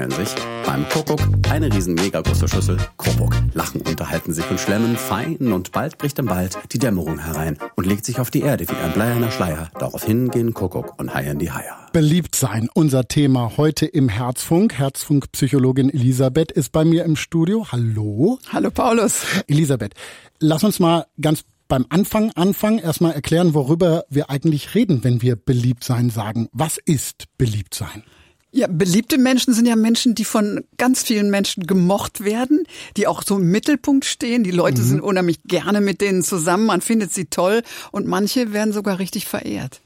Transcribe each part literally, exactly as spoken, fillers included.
langweilen sich. Beim Kuckuck eine riesen mega große Schüssel Kuckuck. Lachen, unterhalten sich und schlemmen fein und bald bricht im Wald die Dämmerung herein und legt sich auf die Erde wie ein bleierner Schleier. Daraufhin gehen Kuckuck und Hai in die Haie. Beliebt sein, unser Thema heute im Herzfunk. Herzfunkpsychologin Elisabeth ist bei mir im Studio. Hallo. Hallo Paulus. Elisabeth, lass uns mal ganz beim Anfang anfangen. Erstmal erklären, worüber wir eigentlich reden, wenn wir beliebt sein sagen. Was ist beliebt sein? Ja, beliebte Menschen sind ja Menschen, die von ganz vielen Menschen gemocht werden, die auch so im Mittelpunkt stehen. Die Leute mhm. sind unheimlich gerne mit denen zusammen, man findet sie toll und manche werden sogar richtig verehrt.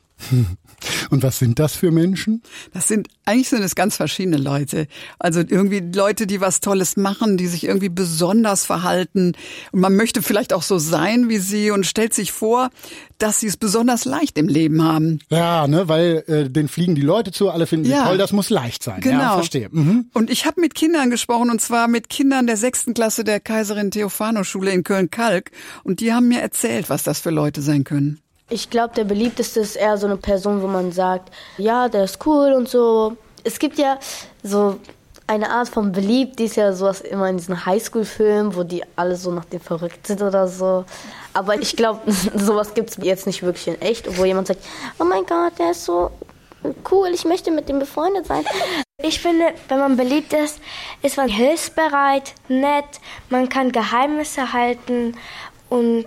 Und was sind das für Menschen? Das sind, eigentlich sind es ganz verschiedene Leute. Also irgendwie Leute, die was Tolles machen, die sich irgendwie besonders verhalten. Und man möchte vielleicht auch so sein wie sie und stellt sich vor, dass sie es besonders leicht im Leben haben. Ja, ne, weil äh, denen fliegen die Leute zu, alle finden sie ja. toll, das muss leicht sein. Genau. Ja, verstehe. Mhm. Und ich habe mit Kindern gesprochen, und zwar mit Kindern der sechsten Klasse der Kaiserin Theophano Schule in Köln-Kalk. Und die haben mir erzählt, was das für Leute sein können. Ich glaube, der beliebteste ist eher so eine Person, wo man sagt, ja, der ist cool und so. Es gibt ja so eine Art von beliebt, die ist ja sowas immer in diesen Highschool-Filmen, wo die alle so nach dem verrückt sind oder so. Aber ich glaube, sowas gibt es jetzt nicht wirklich in echt, wo jemand sagt, oh mein Gott, der ist so cool, ich möchte mit dem befreundet sein. Ich finde, wenn man beliebt ist, ist man hilfsbereit, nett, man kann Geheimnisse halten und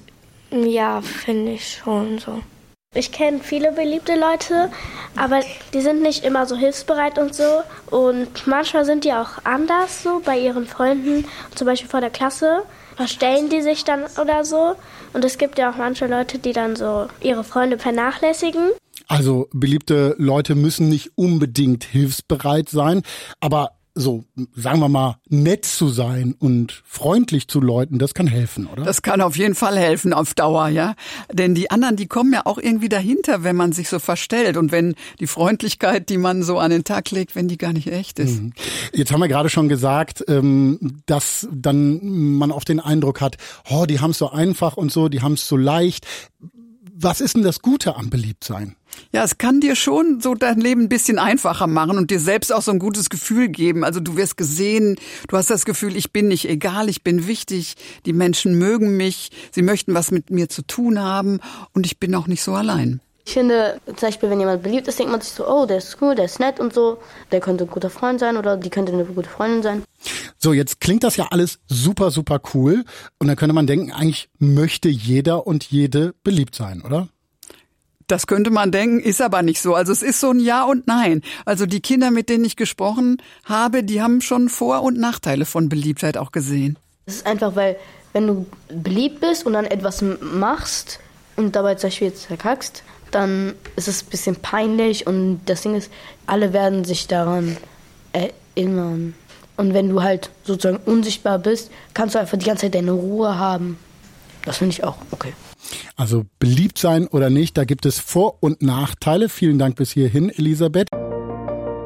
ja, finde ich schon so. Ich kenne viele beliebte Leute, aber die sind nicht immer so hilfsbereit und so. Und manchmal sind die auch anders so bei ihren Freunden, zum Beispiel vor der Klasse. Verstellen die sich dann oder so. Und es gibt ja auch manche Leute, die dann so ihre Freunde vernachlässigen. Also beliebte Leute müssen nicht unbedingt hilfsbereit sein, aber so, sagen wir mal, nett zu sein und freundlich zu Leuten, das kann helfen, oder? Das kann auf jeden Fall helfen auf Dauer, ja. Denn die anderen, die kommen ja auch irgendwie dahinter, wenn man sich so verstellt und wenn die Freundlichkeit, die man so an den Tag legt, wenn die gar nicht echt ist. Jetzt haben wir gerade schon gesagt, dass dann man oft den Eindruck hat, oh, die haben es so einfach und so, die haben es so leicht. Was ist denn das Gute am Beliebtsein? Ja, es kann dir schon so dein Leben ein bisschen einfacher machen und dir selbst auch so ein gutes Gefühl geben. Also du wirst gesehen, du hast das Gefühl, ich bin nicht egal, ich bin wichtig, die Menschen mögen mich, sie möchten was mit mir zu tun haben und ich bin auch nicht so allein. Ich finde, zum Beispiel, wenn jemand beliebt ist, denkt man sich so, oh, der ist cool, der ist nett und so, der könnte ein guter Freund sein oder die könnte eine gute Freundin sein. So, jetzt klingt das ja alles super, super cool und dann könnte man denken, eigentlich möchte jeder und jede beliebt sein, oder? Das könnte man denken, ist aber nicht so. Also es ist so ein Ja und Nein. Also die Kinder, mit denen ich gesprochen habe, die haben schon Vor- und Nachteile von Beliebtheit auch gesehen. Es ist einfach, weil wenn du beliebt bist und dann etwas machst und dabei zum Beispiel jetzt verkackst, dann ist es ein bisschen peinlich und das Ding ist, alle werden sich daran erinnern. Und wenn du halt sozusagen unsichtbar bist, kannst du einfach die ganze Zeit deine Ruhe haben. Das finde ich auch okay. Also beliebt sein oder nicht, da gibt es Vor- und Nachteile. Vielen Dank bis hierhin, Elisabeth.